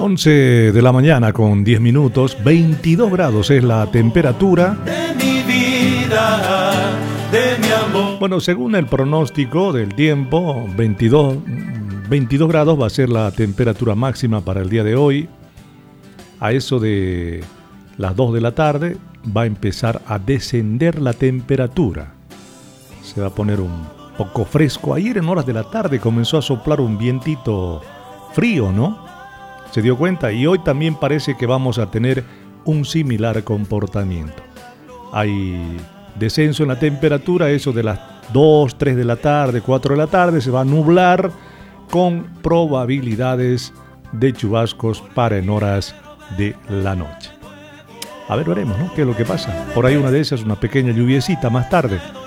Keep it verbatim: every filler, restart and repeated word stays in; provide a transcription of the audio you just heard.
once de la mañana con diez minutos, veintidós grados es la temperatura. De mi vida, de mi amor. Bueno, según el pronóstico del tiempo, veintidós, veintidós grados va a ser la temperatura máxima para el día de hoy. A eso de las dos de la tarde va a empezar a descender la temperatura. Se va a poner un poco fresco. Ayer en horas de la tarde comenzó a soplar un vientito frío, ¿no? ¿Se dio cuenta? Y hoy también parece que vamos a tener un similar comportamiento. Hay descenso en la temperatura, eso de las dos, tres de la tarde, cuatro de la tarde, se va a nublar con probabilidades de chubascos para en horas de la noche. A ver, veremos, ¿no? ¿Qué es lo que pasa? Por ahí una de esas, una pequeña lluviecita más tarde.